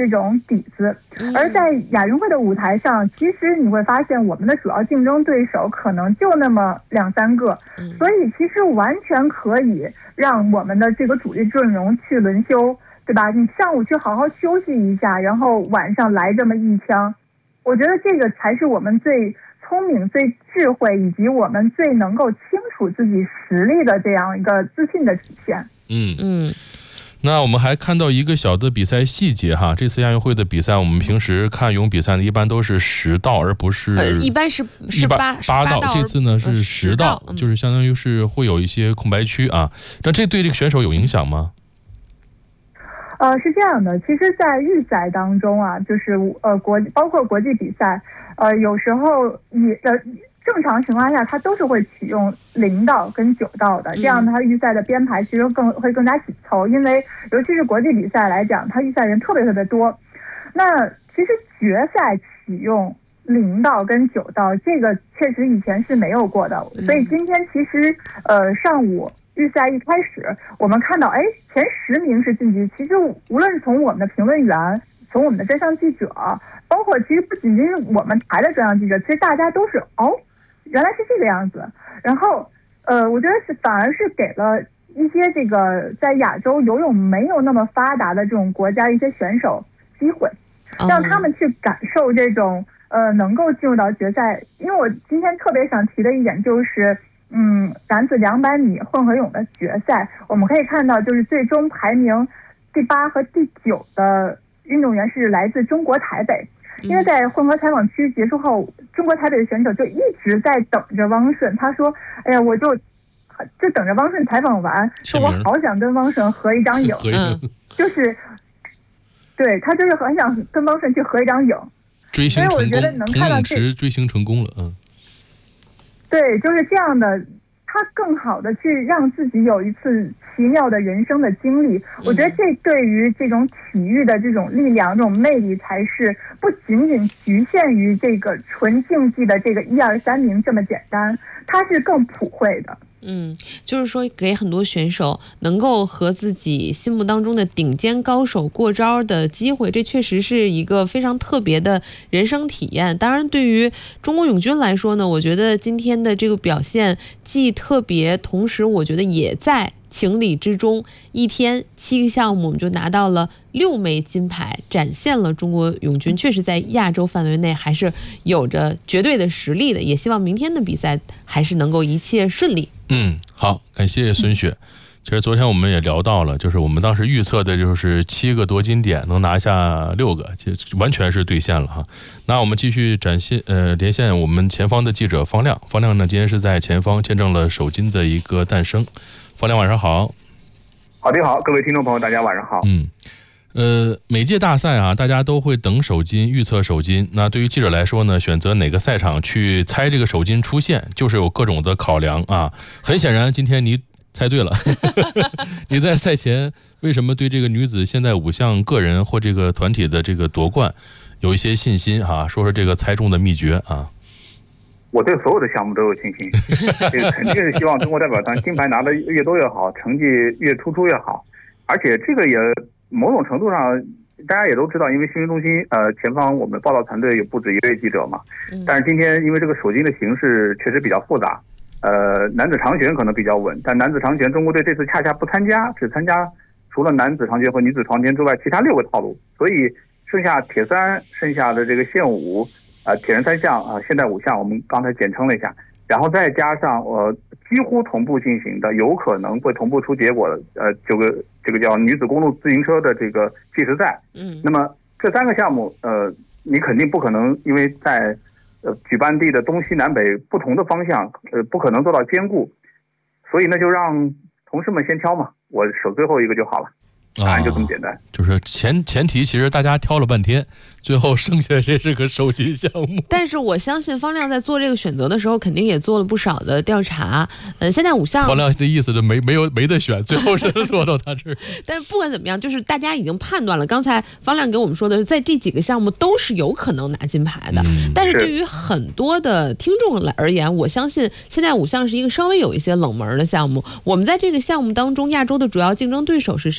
这种底子。而在亚运会的舞台上，其实你会发现我们的主要竞争对手可能就那么2-3个，所以其实完全可以让我们的这个主力阵容去轮休，对吧？你上午去好好休息一下，然后晚上来这么一枪，我觉得这个才是我们最聪明、最智慧，以及我们最能够清楚自己实力的这样一个自信的体现。 那我们还看到一个小的比赛细节哈，这次亚运会的比赛，我们平时看游泳比赛呢，一般都是10道，而不是一般是8道， 这次呢是10道，就是相当于是会有一些空白区啊。那这对这个选手有影响吗？ 是这样的，其实，在预赛当中啊，就是包括国际比赛，有时候正常情况下，它都是会启用0道跟9道的，这样它预赛的编排其实会更加紧凑，因为尤其是国际比赛来讲，它预赛人特别多。那其实决赛启用0道跟9道，这个确实以前是没有过的，所以今天其实上午预赛一开始，我们看到前10名是晋级，其实无论是从我们的评论员，从我们的专项记者，包括其实不仅仅是我们台的专项记者，其实大家都是原来是这个样子。然后我觉得反而是给了一些这个在亚洲游泳没有那么发达的这种国家一些选手机会，让他们去感受这种能够进入到决赛。因为我今天特别想提的一点就是男子200米混合泳的决赛，我们可以看到就是最终排名第8和第9的运动员是来自中国台北。因为在混合采访区结束后，中国台北的选手就一直在等着汪顺，他说我就等着汪顺采访完，说我好想跟汪顺合一张影，就是对，他就是很想跟汪顺去合一张影， 追星成功， 所以我觉得能看到追星成功了。 对，就是这样的，他更好的去让自己有一次奇妙的人生的经历。我觉得这对于这种体育的这种力量、这种魅力，才是不仅仅局限于这个纯竞技的这个1、2、3名这么简单，它是更普惠的。 就是说给很多选手能够和自己心目当中的顶尖高手过招的机会，这确实是一个非常特别的人生体验。当然对于中国泳军来说呢，我觉得今天的这个表现既特别，同时我觉得也在情理之中。一天7个项目，我们就拿到了6枚金牌，展现了中国泳军确实在亚洲范围内还是有着绝对的实力的。也希望明天的比赛还是能够一切顺利。 好，感谢孙雪。其实昨天我们也聊到了，就是我们当时预测的就是7个夺金点能拿下6个，就完全是兑现了哈。那我们继续连线我们前方的记者方亮。方亮呢，今天是在前方见证了首金的一个诞生。方亮晚上好。 好的好，各位听众朋友大家晚上好。 每届大赛啊，大家都会等首金，预测首金。那对于记者来说呢，选择哪个赛场去猜这个首金出现，就是有各种的考量啊。很显然，今天你猜对了。你在赛前为什么对这个女子现代5项个人或这个团体的这个夺冠有一些信心啊？说说这个猜中的秘诀啊。 我对所有的项目都有信心，这个肯定是希望中国代表团金牌拿得越多越好，成绩越突出越好。而且这个也某种程度上，大家也都知道，因为新闻中心前方我们报道团队有不止1位记者嘛。但是今天因为这个首金的形式确实比较复杂，男子长拳可能比较稳，但男子长拳中国队这次恰恰不参加，只参加除了男子长拳和女子长拳之外其他6个套路，所以剩下铁3，剩下的这个线5。铁人3项现代5项，我们刚才简称了一下，然后再加上几乎同步进行的，有可能会同步出结果的这个叫女子公路自行车的这个计时赛。那么这3个项目你肯定不可能，因为在举办地的东西南北不同的方向不可能做到兼顾，所以呢就让同事们先挑嘛，我守最后一个就好了。答案就这么简单， 就是前提其实大家挑了半天，最后剩下这是个首金项目。 但是我相信方亮在做这个选择的时候，肯定也做了不少的调查。现在5项， 方亮这意思就没得选，最后是落到他这儿。 但不管怎么样，就是大家已经判断了。刚才方亮给我们说的是，在这几个项目都是有可能拿金牌的。但是对于很多的听众而言，我相信现在5项是一个稍微有一些冷门的项目。我们在这个项目当中，亚洲的主要竞争对手是谁？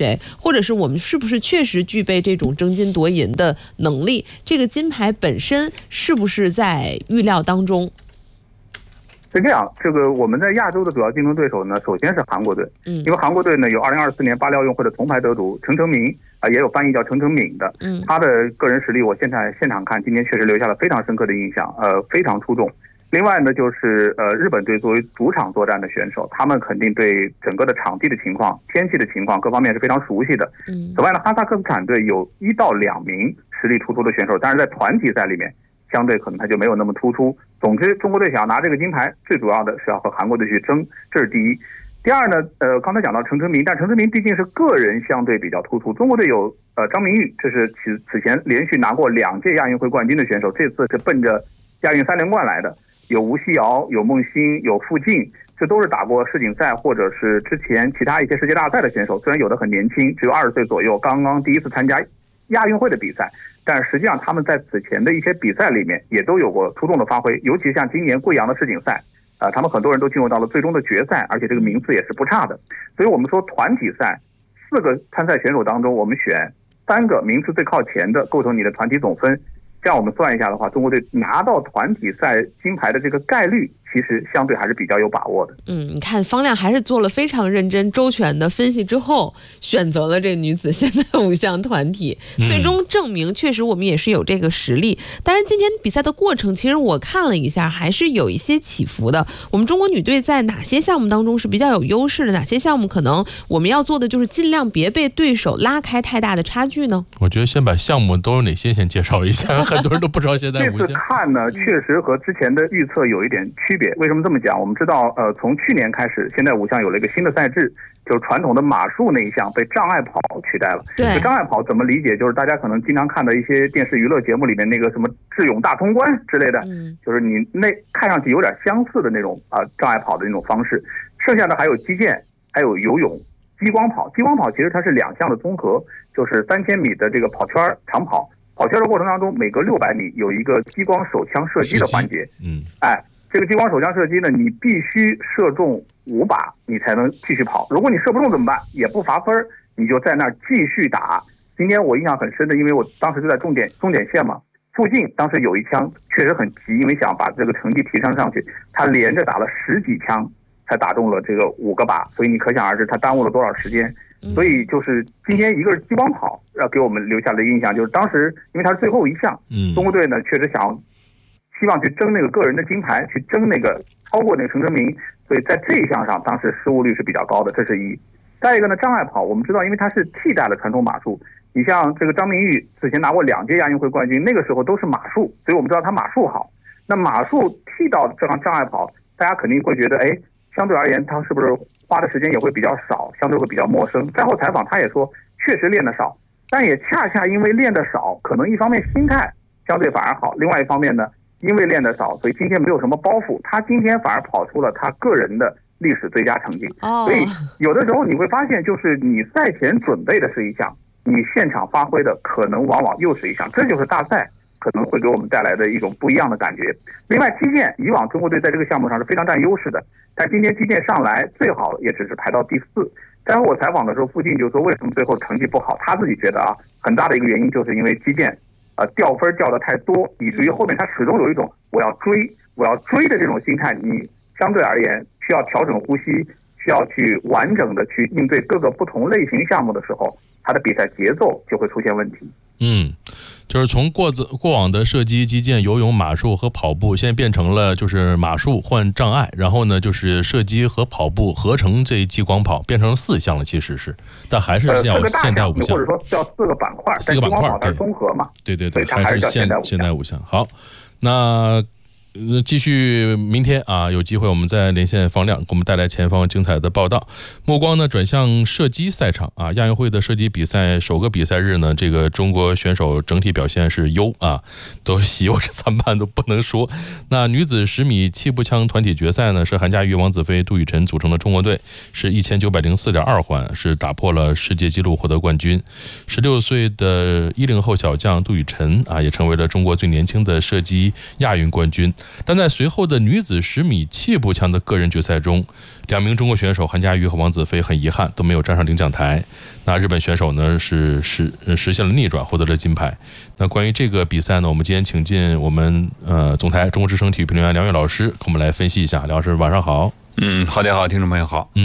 或者是我们是不是确实具备这种争金夺银的能力？这个金牌本身是不是在预料当中？ 是这样，这个我们在亚洲的主要竞争对手呢，首先是韩国队，因为韩国队呢有2024年巴黎奥运会的铜牌得主陈成明也有翻译叫陈成敏的，他的个人实力我现场看，今年确实留下了非常深刻的印象，非常出众。另外呢，就是日本队作为主场作战的选手，他们肯定对整个的场地的情况、天气的情况各方面是非常熟悉的。此外呢，哈萨克斯坦队有1到2名实力突出的选手，但是在团体赛里面相对可能他就没有那么突出。总之，中国队想要拿这个金牌，最主要的是要和韩国队去争，这是第一。第二呢，刚才讲到陈成明，但陈成明毕竟是个人相对比较突出。中国队有张明玉，这是此前连续拿过2届亚运会冠军的选手，这次是奔着亚运3连冠来的。有吴曦瑶，有孟欣，有傅静，这都是打过世锦赛或者是之前其他一些世界大赛的选手。虽然有的很年轻，只有20岁左右，刚刚第一次参加亚运会的比赛，但实际上他们在此前的一些比赛里面也都有过出众的发挥，尤其像今年贵阳的世锦赛，他们很多人都进入到了最终的决赛，而且这个名次也是不差的。所以我们说团体赛4个参赛选手当中，我们选3个名次最靠前的，构成你的团体总分。这样我们算一下的话，中国队拿到团体赛金牌的这个概率，其实相对还是比较有把握的。 你看方亮还是做了非常认真周全的分析之后，选择了这女子现代5项团体，最终证明确实我们也是有这个实力。当然今天比赛的过程，其实我看了一下，还是有一些起伏的。我们中国女队在哪些项目当中是比较有优势的？哪些项目可能我们要做的就是尽量别被对手拉开太大的差距呢？ 我觉得先把项目都有哪些先介绍一下，很多人都不知道现代5项。 这次看呢，确实和之前的预测有一点区别。为什么这么讲？我们知道，从去年开始，现代5项有了一个新的赛制，就是传统的马术那一项被障碍跑取代了。 对， 障碍跑怎么理解？就是大家可能经常看的一些电视娱乐节目里面那个什么智勇大通关之类的，就是你那看上去有点相似的那种障碍跑的那种方式。剩下的还有击剑，还有游泳、激光跑。激光跑其实它是2项的综合，就是3000米的这个跑圈长跑。跑圈的过程当中，每隔600米有一个激光手枪射击的环节。这个激光手枪射击呢，你必须射中5把，你才能继续跑。如果你射不中怎么办？也不罚分，你就在那儿继续打。今天我印象很深的，因为我当时就在终点线嘛，附近当时有一枪确实很急，因为想把这个成绩提升上去，他连着打了10几枪才打中了这个5个靶，所以你可想而知他耽误了多少时间。所以就是今天一个是激光跑，给我们留下的印象就是当时因为它是最后一项，中国队呢确实希望去争那个个人的金牌，去争那个超过那个陈成明，所以在这一项上当时失误率是比较高的，这是一。再一个呢，障碍跑我们知道，因为它是替代了传统马术，你像这个张明玉此前拿过2届亚运会冠军，那个时候都是马术，所以我们知道他马术好。那马术替到这样障碍跑，大家肯定会觉得，相对而言他是不是花的时间也会比较少，相对会比较陌生。赛后采访他也说，确实练得少，但也恰恰因为练得少，可能一方面心态相对反而好，另外一方面呢，因为练得少，所以今天没有什么包袱，他今天反而跑出了他个人的历史最佳成绩。所以有的时候你会发现，就是你赛前准备的是一项，你现场发挥的可能往往又是一项，这就是大赛可能会给我们带来的一种不一样的感觉。另外击剑，以往中国队在这个项目上是非常占优势的，但今天击剑上来最好也只是排到第4。在和我采访的时候，傅静就说为什么最后成绩不好，他自己觉得很大的一个原因就是因为击剑掉分掉的太多，以至于后面他始终有一种我要追的这种心态，你相对而言需要调整呼吸，需要去完整的去应对各个不同类型项目的时候，他的比赛节奏就会出现问题。 就是从过往的射击、击剑、游泳、马术和跑步，现在变成了就是马术换障碍，然后呢就是射击和跑步合成这激光跑，变成了4项了，其实是，但还是要现代5项， 或者说叫4个板块，4个板块它是综合嘛， 对，还是现代5项。好，那继续明天有机会我们再连线方亮，给我们带来前方精彩的报道。目光呢转向射击赛场亚运会的射击比赛首个比赛日呢，这个中国选手整体表现是优都喜忧参半都不能说。那女子10米气步枪团体决赛呢，是韩佳瑜、王子飞、杜雨辰组成的中国队，是1904.2环，是打破了世界纪录获得冠军。16岁的10后小将杜雨辰也成为了中国最年轻的射击亚运冠军。 但在随后的女子10米气步枪的个人决赛中，2名中国选手韩佳瑜和王子飞很遗憾都没有站上领奖台。那日本选手呢实现了逆转，获得了金牌。那关于这个比赛呢，我们今天请进我们总台中国之声体育评论员梁越老师，跟我们来分析一下。梁老师晚上好。 好的好，听众朋友好。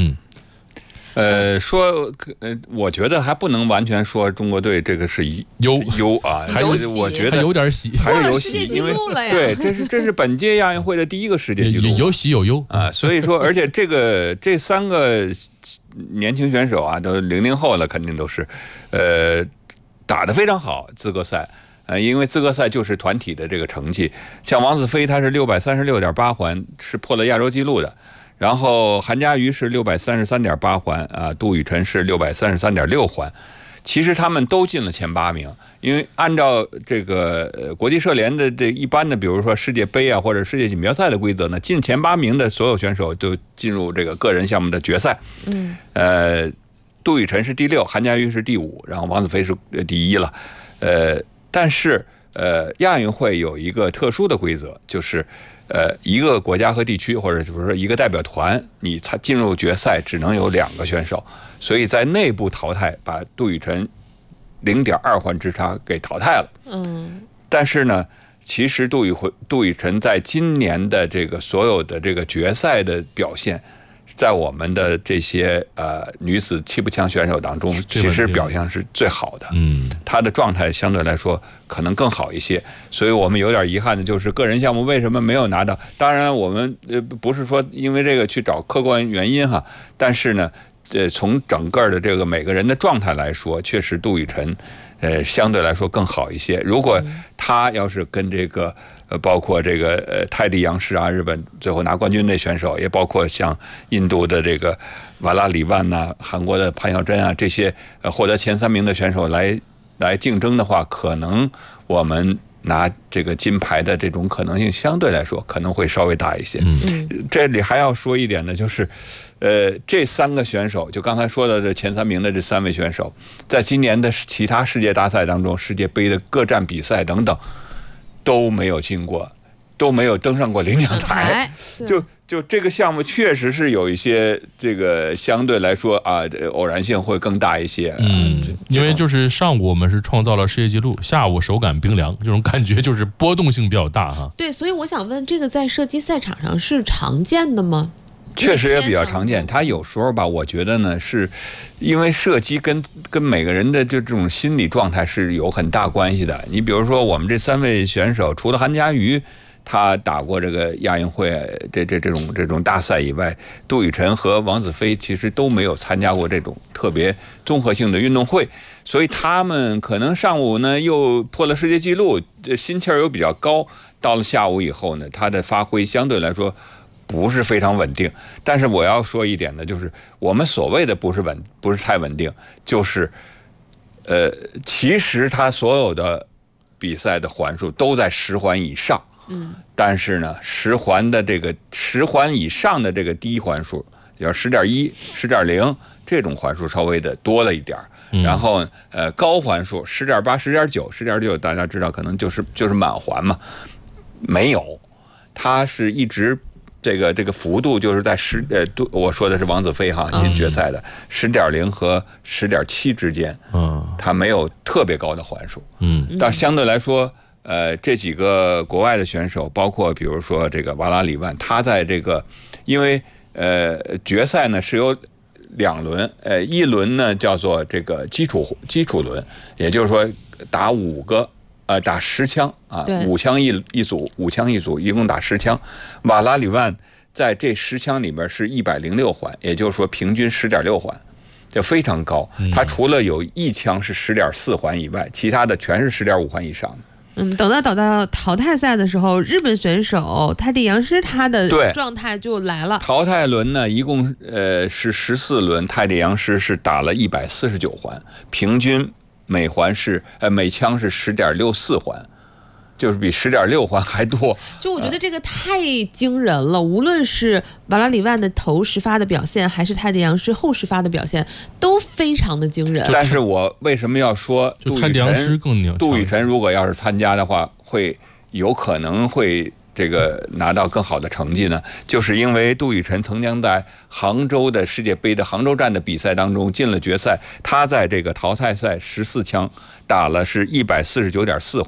我觉得还不能完全说中国队这个是优啊， 还有我觉得还有点喜， 还是有喜，因为对，这是本届亚运会的第一个世界纪录， 有喜有忧啊。所以说，而且这3个年轻选手啊，都00后了，肯定都是打得非常好，资格赛。因为资格赛就是团体的这个成绩，像王子飞他是636.8环，是破了亚洲纪录的。然后韩佳瑜是633.8环啊，杜雨辰是633.6环，其实他们都进了前8名。因为按照这个国际射联的这一般的，比如说世界杯啊或者世界锦标赛的规则呢，进前8名的所有选手都进入这个个人项目的决赛。杜雨辰是第6，韩佳瑜是第5，然后王子飞是第1了。但是亚运会有一个特殊的规则，就是一个国家和地区，或者比如说一个代表团，你才进入决赛只能有2个选手，所以在内部淘汰把杜雨辰0.2环之差给淘汰了。但是呢，其实杜雨辰在今年的这个所有的这个决赛的表现，在我们的这些女子气步枪选手当中，其实表现是最好的。她的状态相对来说可能更好一些，所以我们有点遗憾的就是个人项目为什么没有拿到。当然我们不是说因为这个去找客观原因哈，但是呢从整个的这个每个人的状态来说，确实杜雨辰相对来说更好一些。如果他要是跟这个包括这个泰迪杨诗啊，日本最后拿冠军的选手，也包括像印度的这个瓦拉里万呐、韩国的潘晓珍啊，这些获得前3名的选手来竞争的话，可能我们拿这个金牌的这种可能性相对来说可能会稍微大一些。这里还要说一点呢，就是这3个选手，就刚才说的这前3名的这3位选手，在今年的其他世界大赛当中，世界杯的各站比赛等等都没有进过，都没有登上过领奖台。就这个项目确实是有一些这个相对来说啊，偶然性会更大一些。 因为就是上午我们是创造了世界纪录，下午手感冰凉，这种感觉就是波动性比较大哈。对， 所以我想问，这个在射击赛场上是常见的吗？ 确实也比较常见。他有时候吧，我觉得呢，是因为射击跟每个人的这种心理状态是有很大关系的。你比如说我们这3位选手，除了韩佳瑜他打过这个亚运会这种大赛以外，杜雨辰和王子飞其实都没有参加过这种特别综合性的运动会，所以他们可能上午呢又破了世界纪录，心气儿又比较高，到了下午以后呢，他的发挥相对来说不是非常稳定。但是我要说一点呢，就是我们所谓的不是太稳定，就是其实他所有的比赛的环数都在10环以上。但是呢10环以上的这个低环数，要10.1、10.0这种环数稍微的多了一点。然后高环数10.8、10.9、10.9，大家知道可能就是满环嘛，没有，它是一直这个幅度就是在我说的是王子飞哈进决赛的10.0和10.7之间，它没有特别高的环数。但相对来说，这几个国外的选手，包括比如说这个瓦拉里万，他在这个因为决赛呢是有2轮，一轮呢叫做这个基础轮，也就是说打10枪啊，5枪一组，5枪一组，一共打10枪。瓦拉里万在这10枪里面是106环，也就是说平均10.6环，就非常高。他除了有1枪是10.4环以外，其他的全是10.5环以上的。 等到淘汰赛的时候，日本选手泰迪杨诗他的状态就来了。 淘汰轮呢，一共是14轮，泰迪杨诗是打了149环，平均每枪是10.64环。就是比10.6环还多。 就我觉得这个太惊人了，无论是瓦拉里万的头10发的表现，还是泰迪杨诗后10发的表现，都非常的惊人。 但是我为什么要说杜雨辰如果要是参加的话，有可能会这个拿到更好的成绩呢？就是因为杜雨辰曾经在杭州的世界杯的杭州站的比赛当中进了决赛，他在这个淘汰赛14枪打了是149.4